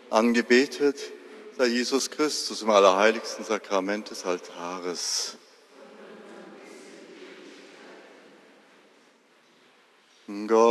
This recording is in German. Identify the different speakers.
Speaker 1: Angebetet sei Jesus Christus im allerheiligsten Sakrament des Altares. Gott